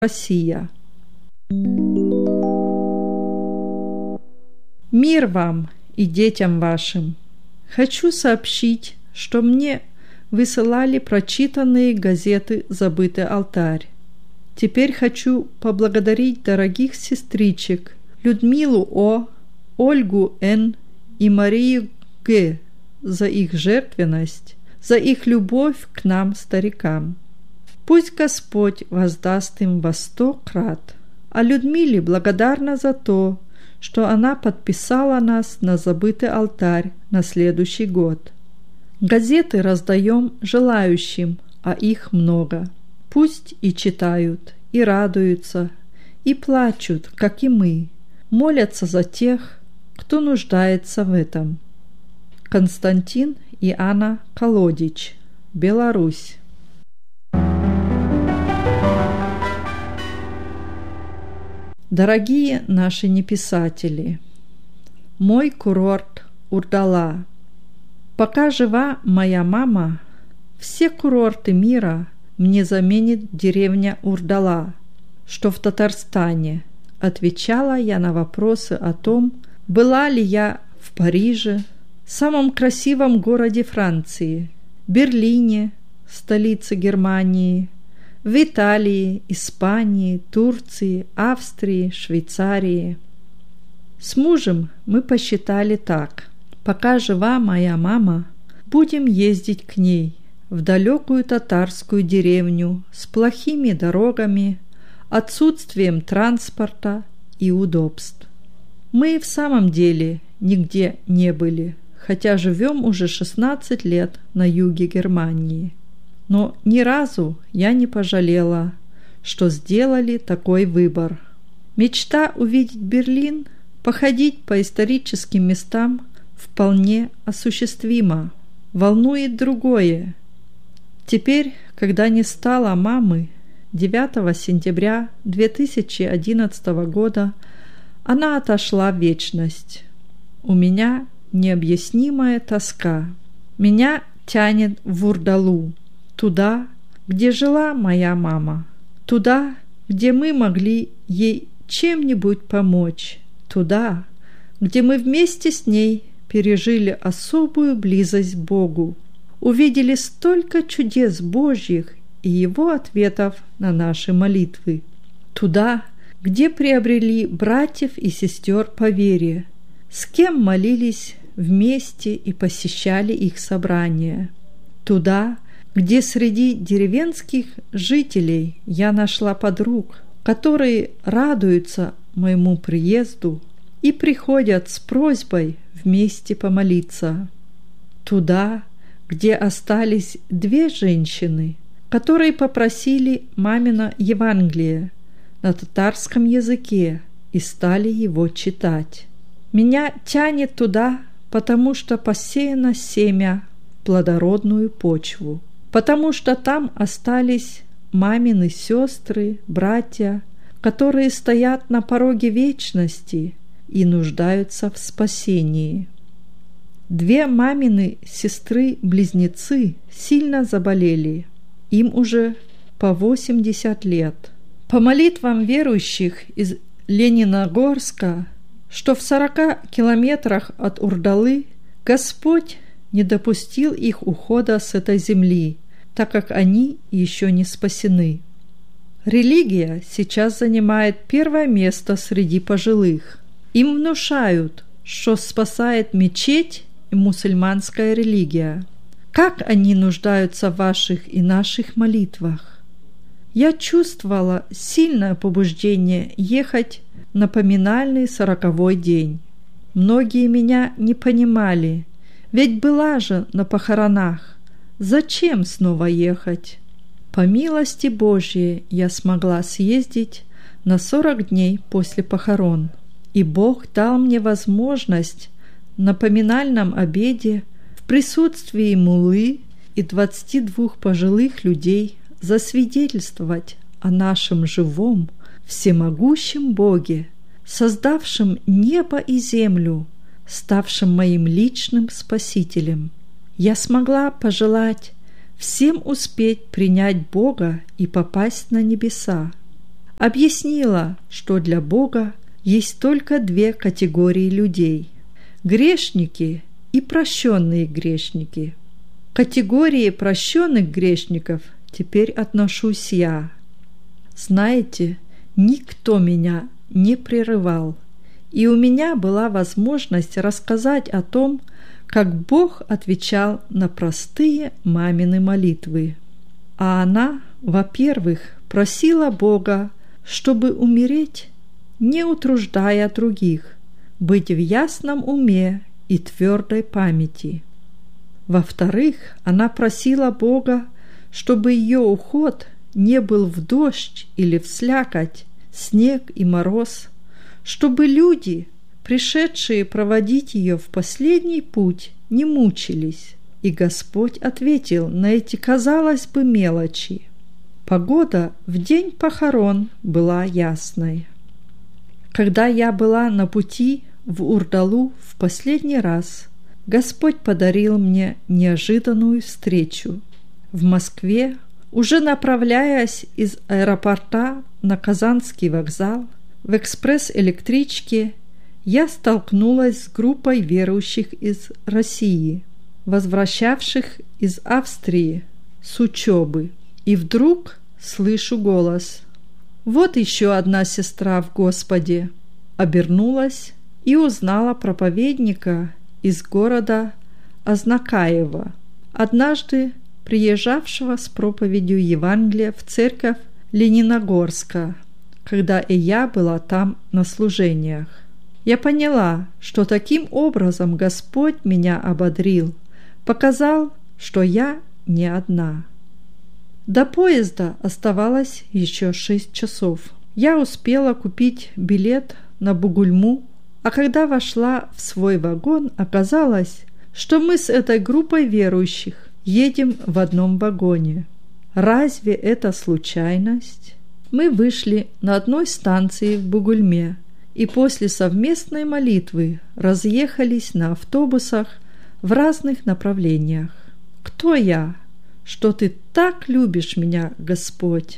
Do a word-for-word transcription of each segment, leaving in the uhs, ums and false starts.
Россия. Мир вам и детям вашим! Хочу сообщить, что мне высылали прочитанные газеты «Забытый алтарь». Теперь хочу поблагодарить дорогих сестричек Людмилу О., Ольгу Н. и Марию Г. за их жертвенность, за их любовь к нам, старикам. Пусть Господь воздаст им во сто крат. А Людмиле благодарна за то, что она подписала нас на забытый алтарь на следующий год. Газеты раздаем желающим, а их много. Пусть и читают, и радуются, и плачут, как и мы, молятся за тех, кто нуждается в этом. Константин и Анна Колодич, Беларусь. Дорогие наши неписатели, мой курорт Урдала. Пока жива моя мама, все курорты мира мне заменит деревня Урдала, что в Татарстане. Отвечала я на вопросы о том, была ли я в Париже, самом красивом городе Франции, Берлине, столице Германии, в Италии, Испании, Турции, Австрии, Швейцарии. С мужем мы посчитали так: пока жива моя мама, будем ездить к ней в далекую татарскую деревню с плохими дорогами, отсутствием транспорта и удобств. Мы в самом деле нигде не были, хотя живем уже шестнадцать лет на юге Германии. Но ни разу я не пожалела, что сделали такой выбор. Мечта увидеть Берлин, походить по историческим местам вполне осуществима. Волнует другое. Теперь, когда не стало мамы, девятого сентября две тысячи одиннадцатого года она отошла в вечность. У меня необъяснимая тоска. Меня тянет в Урдалу, туда, где жила моя мама, туда, где мы могли ей чем-нибудь помочь, туда, где мы вместе с ней пережили особую близость к Богу, увидели столько чудес Божьих и Его ответов на наши молитвы, туда, где приобрели братьев и сестер по вере, с кем молились вместе и посещали их собрания, туда, где среди деревенских жителей я нашла подруг, которые радуются моему приезду и приходят с просьбой вместе помолиться, туда, где остались две женщины, которые попросили мамино Евангелие на татарском языке и стали его читать. Меня тянет туда, потому что посеяно семя в плодородную почву, потому что там остались мамины сестры, братья, которые стоят на пороге вечности и нуждаются в спасении. Две мамины сестры-близнецы сильно заболели, им уже по восемьдесят лет. По молитвам верующих из Лениногорска, что в сорока километрах от Урдалы, Господь не допустил их ухода с этой земли, так как они еще не спасены. Религия сейчас занимает первое место среди пожилых. Им внушают, что спасает мечеть и мусульманская религия. Как они нуждаются в ваших и наших молитвах? Я чувствовала сильное побуждение ехать на поминальный сороковой день. Многие меня не понимали, ведь была же на похоронах. Зачем снова ехать? По милости Божьей я смогла съездить на сорок дней после похорон, и Бог дал мне возможность на поминальном обеде в присутствии муллы и двадцати двух пожилых людей засвидетельствовать о нашем живом, всемогущем Боге, создавшем небо и землю, ставшем моим личным спасителем. Я смогла пожелать всем успеть принять Бога и попасть на небеса. объяснила, что для Бога есть только две категории людей – грешники и прощенные грешники. К категории прощенных грешников теперь отношусь я. Знаете, никто меня не прерывал, и у меня была возможность рассказать о том, как Бог отвечал на простые мамины молитвы. А она, во-первых, просила Бога, чтобы умереть, не утруждая других, быть в ясном уме и твердой памяти. Во-вторых, она просила Бога, чтобы ее уход не был в дождь или в слякоть, снег и мороз, чтобы люди, пришедшие проводить ее в последний путь, не мучились. И Господь ответил на эти, казалось бы, мелочи. Погода в день похорон была ясной. Когда я была на пути в Урдалу в последний раз, Господь подарил мне неожиданную встречу. В Москве, уже направляясь из аэропорта на Казанский вокзал, в экспресс-электричке я столкнулась с группой верующих из России, возвращавших из Австрии с учебы, и вдруг слышу голос: «Вот еще одна сестра в Господе!» Обернулась и узнала проповедника из города Азнакаева, однажды приезжавшего с проповедью Евангелия в церковь Лениногорска, когда и я была там на служениях. Я поняла, что таким образом Господь меня ободрил, показал, что я не одна. До поезда оставалось еще шесть часов. Я успела купить билет на Бугульму, а когда вошла в свой вагон, оказалось, что мы с этой группой верующих едем в одном вагоне. Разве это случайность? Мы вышли на одной станции в Бугульме и после совместной молитвы разъехались на автобусах в разных направлениях. Кто я? Что ты так любишь меня, Господь?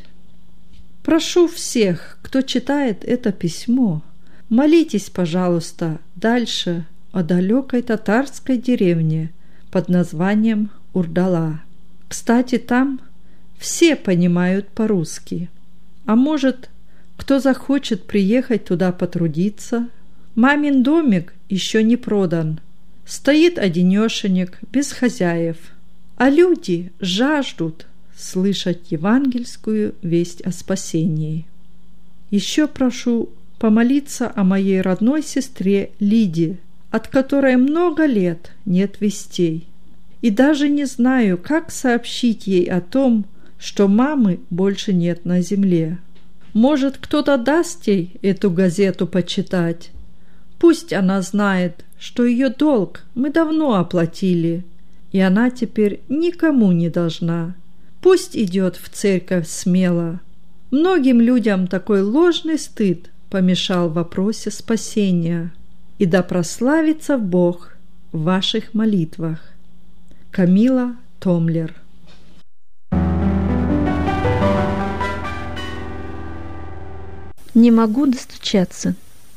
Прошу всех, кто читает это письмо, молитесь, пожалуйста, дальше о далекой татарской деревне под названием Урдала. Кстати, там все понимают по-русски. А может, кто захочет приехать туда потрудиться? Мамин домик еще не продан. Стоит одинешенек, без хозяев. А люди жаждут слышать евангельскую весть о спасении. Еще прошу помолиться о моей родной сестре Лиде, от которой много лет нет вестей. И даже не знаю, как сообщить ей о том, что мамы больше нет на земле. Может, кто-то даст ей эту газету почитать? Пусть она знает, что ее долг мы давно оплатили, и она теперь никому не должна. Пусть идет в церковь смело. Многим людям такой ложный стыд помешал в вопросе спасения. И да прославится Бог в ваших молитвах. Камила Томлер. Не могу достучаться.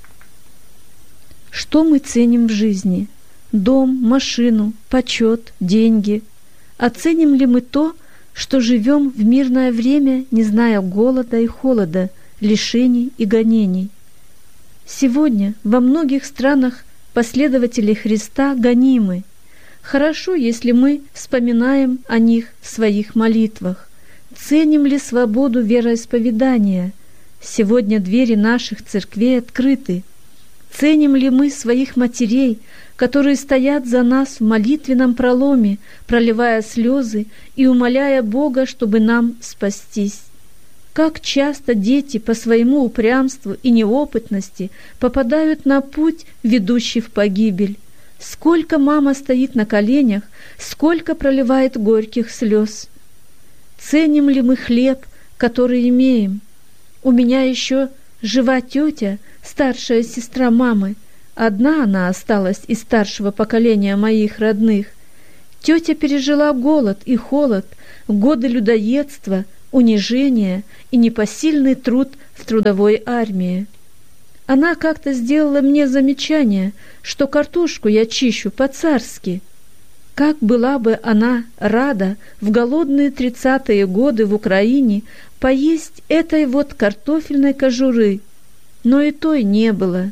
Что мы ценим в жизни? Дом, машину, почет, деньги. Оценим ли мы то, что живем в мирное время, не зная голода и холода, лишений и гонений? Сегодня во многих странах последователи Христа гонимы. Хорошо, если мы вспоминаем о них в своих молитвах. Ценим ли свободу вероисповедания? Сегодня двери наших церквей открыты. Ценим ли мы своих матерей, которые стоят за нас в молитвенном проломе, проливая слезы и умоляя Бога, чтобы нам спастись? Как часто дети по своему упрямству и неопытности попадают на путь, ведущий в погибель? Сколько мама стоит на коленях, сколько проливает горьких слез? Ценим ли мы хлеб, который имеем? У меня еще жива тетя, старшая сестра мамы. Одна она осталась из старшего поколения моих родных. Тетя пережила голод и холод, годы людоедства, унижение и непосильный труд в трудовой армии. Она как-то сделала мне замечание, что картошку я чищу по-царски. Как была бы она рада в голодные тридцатые годы в Украине поесть этой вот картофельной кожуры, но и той не было.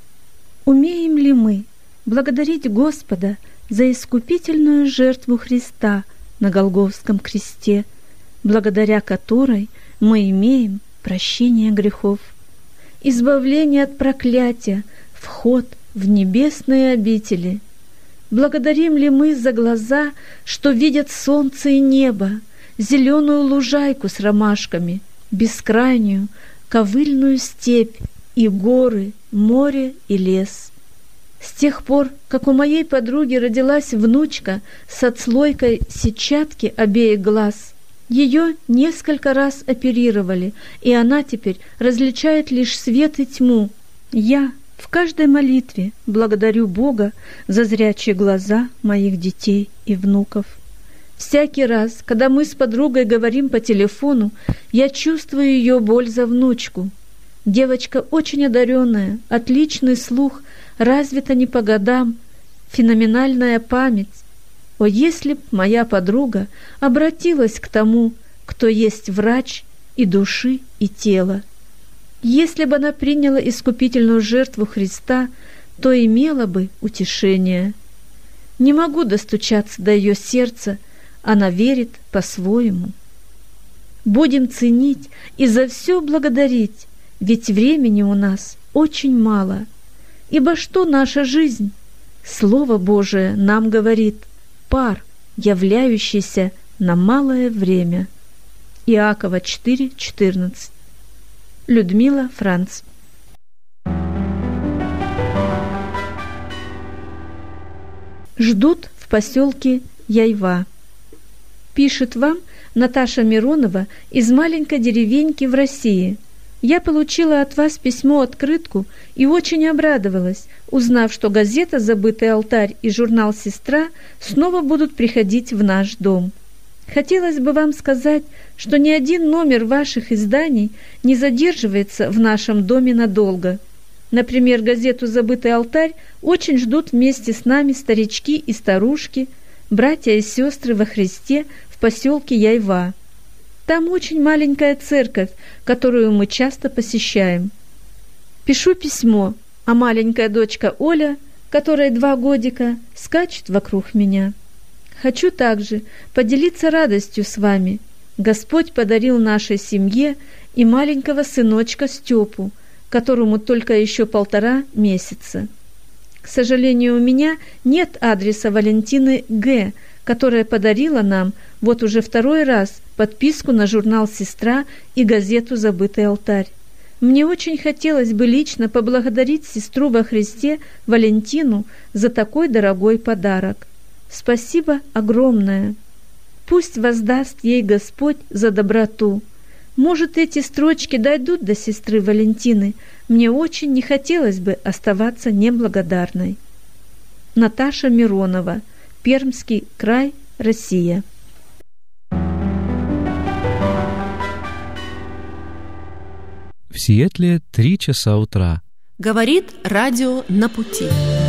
Умеем ли мы благодарить Господа за искупительную жертву Христа на Голгофском кресте, благодаря которой мы имеем прощение грехов, избавление от проклятия, вход в небесные обители? Благодарим ли мы за глаза, что видят солнце и небо, зеленую лужайку с ромашками, бескрайнюю ковыльную степь и горы, море и лес? С тех пор, как у моей подруги родилась внучка с отслойкой сетчатки обеих глаз, ее несколько раз оперировали, и она теперь различает лишь свет и тьму. Я в каждой молитве благодарю Бога за зрячие глаза моих детей и внуков. Всякий раз, когда мы с подругой говорим по телефону, я чувствую ее боль за внучку. Девочка очень одаренная, отличный слух, развита не по годам, феноменальная память. О, если б моя подруга обратилась к тому, кто есть врач и души, и тела. Если бы она приняла искупительную жертву Христа, то имела бы утешение. Не могу достучаться до ее сердца, она верит по-своему. Будем ценить и за все благодарить, ведь времени у нас очень мало. Ибо что наша жизнь? Слово Божие нам говорит: пар, являющийся на малое время. Иакова четыре четырнадцать. Людмила Франц. Ждут в поселке Яйва. Пишет вам Наташа Миронова из маленькой деревеньки в России. Я получила от вас письмо-открытку и очень обрадовалась, узнав, что газета «Забытый алтарь» и журнал «Сестра» снова будут приходить в наш дом. Хотелось бы вам сказать, что ни один номер ваших изданий не задерживается в нашем доме надолго. Например, газету «Забытый алтарь» очень ждут вместе с нами старички и старушки, братья и сестры во Христе в поселке Яйва. Там очень маленькая церковь, которую мы часто посещаем. Пишу письмо, а маленькая дочка Оля, которой два годика, скачет вокруг меня. Хочу также поделиться радостью с вами. Господь подарил нашей семье и маленького сыночка Степу, которому только еще полтора месяца. К сожалению, у меня нет адреса Валентины Г., которая подарила нам вот уже второй раз подписку на журнал «Сестра» и газету «Забытый алтарь». Мне очень хотелось бы лично поблагодарить сестру во Христе Валентину за такой дорогой подарок. Спасибо огромное. Пусть воздаст ей Господь за доброту. Может, эти строчки дойдут до сестры Валентины. Мне очень не хотелось бы оставаться неблагодарной. Наташа Миронова. Пермский край, Россия. В Сиэтле три часа утра. Говорит радио «На пути».